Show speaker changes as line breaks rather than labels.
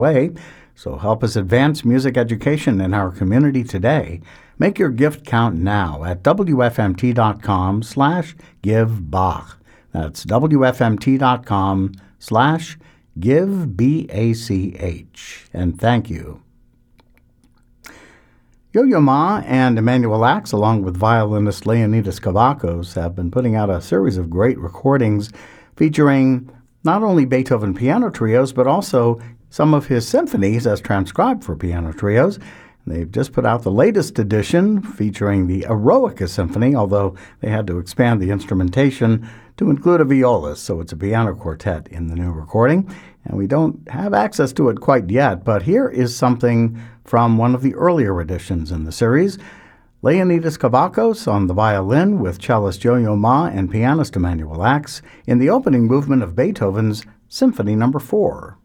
way. So help us advance music education in our community today. Make your gift count now at wfmt.com/givebach. That's wfmt.com/givebach. And thank you. Yo-Yo Ma and Emanuel Axe, along with violinist Leonidas Kavakos, have been putting out a series of great recordings featuring not only Beethoven piano trios, but also some of his symphonies as transcribed for piano trios. They've just put out the latest edition featuring the Eroica Symphony, although they had to expand the instrumentation to include a violist, so it's a piano quartet in the new recording. And we don't have access to it quite yet, but here is something from one of the earlier editions in the series. Leonidas Kavakos on the violin with cellist Yo-Yo Ma and pianist Emanuel Axe in the opening movement of Beethoven's Symphony No. 4.